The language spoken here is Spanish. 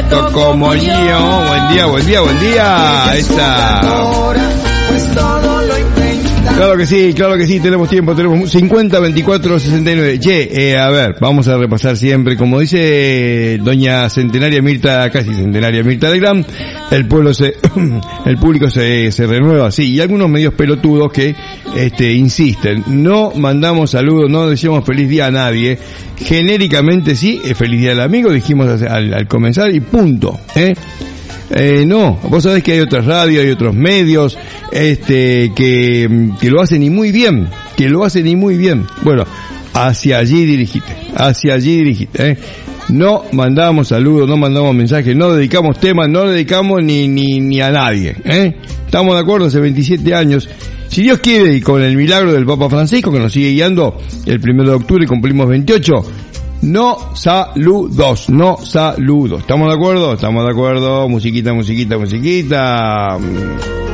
alto como yo. Buen día, buen día, buen día. Esa. Claro que sí, tenemos tiempo, tenemos 50, 24, 69. Che, a ver, vamos a repasar siempre, como dice doña Centenaria Mirta, casi Centenaria Mirta Legrand, el público se renueva, sí, y algunos medios pelotudos que, insisten, no mandamos saludos, no deseamos feliz día a nadie, genéricamente sí, feliz día al amigo, dijimos al comenzar y punto, no, vos sabés que hay otras radios, hay otros medios, que lo hacen y muy bien, Bueno, hacia allí dirigite, No mandamos saludos, no mandamos mensajes, no dedicamos temas, no dedicamos ni a nadie, Estamos de acuerdo, hace 27 años. Si Dios quiere, y con el milagro del Papa Francisco, que nos sigue guiando, el 1 de octubre cumplimos 28, no saludos. ¿Estamos de acuerdo? Musiquita.